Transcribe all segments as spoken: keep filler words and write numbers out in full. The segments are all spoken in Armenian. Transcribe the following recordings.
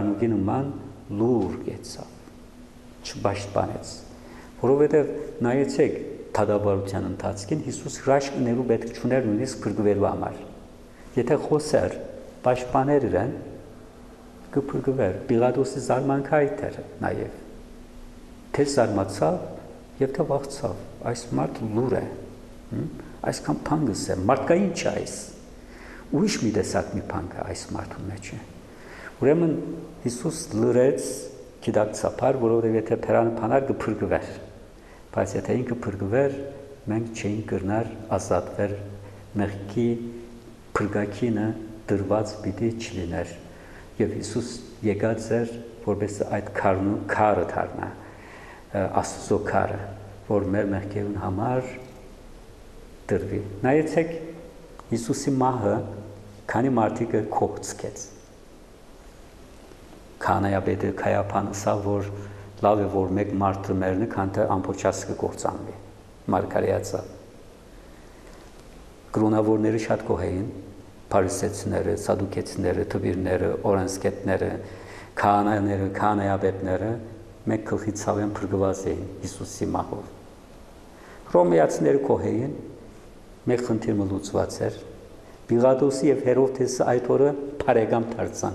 Արնուկի նման լուր գեցավ, չպաշտպանեց, որովհետև նայեցեք թադաբարության ընթացքին Հիսուս հրաշք ներու պետք չուներ նույնիսկ փրկվելու համար։ Եթե խոսեր, պաշտպաներ իրեն, կփրկվեր։ Պիղատոսի զարմանքը այդ էր նաև։ Թե զարմացավ եւ թե վախցավ, այս մարդը լուր է, այսքան փանգս է, մարդկային չէ այս։ Ուրիշ մի տեսակ մի փանգ է այս մարդու մեջ է։ Ուրեմն Հիսուս լրեց գիտակցաբար, որովհետև եթե փերանը փանար կփրկվեր, բայց եթե ինքը փրկվեր, մենք չէինք կրնար ազատվել մեղքի փրկակինը դրված պիտի չլիներ։ Եվ Հիսուս եկած էր, որպես այդ քարը դառնա, Աստծո քարը, որ մեր մեղքերուն համար դրվի։ Նայեցեք Հիսուսի մահը քանի մարդիկը կողցկեց։ Քանայապետը Քայափան ասավ, որ լավ է, որ մեկ մարդը մեռնի, քան թե ամբողջացը կկործանվի։ Մարգարեացը։ Կրոնավորները շատ գոհ էին, փարիսեցիները, սադուկեցիները, թվիրները, օրենսգետները, քահանաները, քահանայապետները մեկ գլխի ցավեն փրկված էին Հիսուսի մահով։ Հռոմեացիները գոհ էին, մեկ խնդիրը լուծված էր։ Պիղատոսի եւ Հերովդեսը այդ օրը բարեկամ դարձան։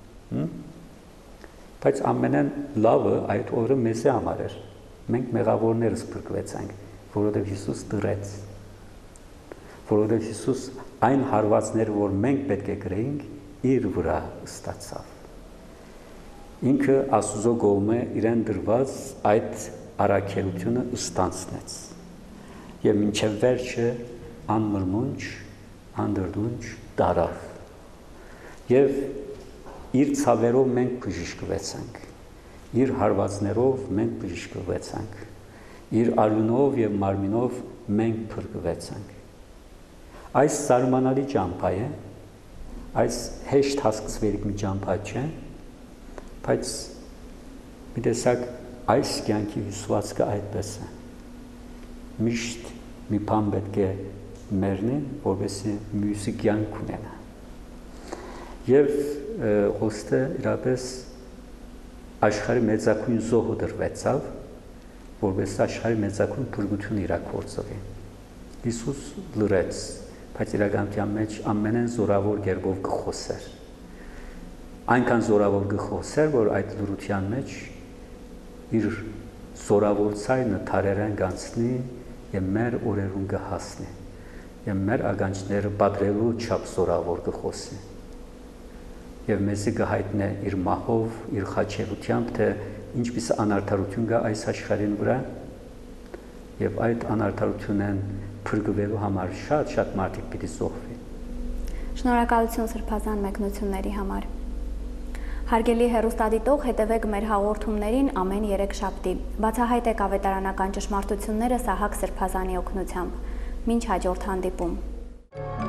Բայց ամենեն լավը այդ օրը մեզ համար էր։ Մենք մեղավորներս փրկվեցանք, որովհետև Հիսուս դրեց։ Որովհետև Հիսուս այն հարվածները, որ մենք պետք է գրեինք, իր վրա ստացավ։ Ինքը Աստծո կողմը իրեն դրված այդ առաքելությունը ստանցնեց։ Եվ մինչև վերջը անմրմունջ, անդրդունջ դարավ։ Եվ իր ցավերով մենք բժշկվեցանք, իր հարվածներով մենք բժշկվեցանք, իր արյունով եւ մարմինով մենք փրկվեցանք։ Այս զարմանալի ճամփա է, այս հեշտ հասկացվելիք մի ճամփա չէ, բայց մի տեսակ այս կյանքի հյուսվածքը այդպես է։ Միշտ մի բան պետք է մեռնի, որովհետեւ մյուսի կյանք ունենա։ Եվ Հոստը իրապես աշխարհի մեծակույն զոհը դրվեցավ, որպես աշխարհի մեծակույն փրկություն իրագործվի։ Հիսուս լրեց, բայց իրականության մեջ ամենեն զորավոր գերբով կխոսեր։ Այնքան զորավոր կխոսեր, որ այդ լրության մեջ իր զորավոր ցայնը թարերեն գանցնի եւ մեր օրերուն կհասնի։ Եվ մեր ականջները պատրելու չափ զորավոր կխոսի։ Եվ մեզի կհայտնե իր մահով, իր խաչելությամբ, թե ինչպես անարդարություն կա այս աշխարհին վրա, եւ այդ անարդարությունն փրկվելու համար շատ-շատ մարդիկ պիտի զոհվի։ Շնորհակալություն սրբազան մեկնությունների համար։ Հարգելի հեռուստադիտող, հետևեք մեր հաղորդումներին ամեն երեքշաբթի։ Բացահայտեք ավետարանական ճշմարտությունները Սահակ Սրբազանի օգնությամբ։ Մինչ հաջորդ հանդիպում։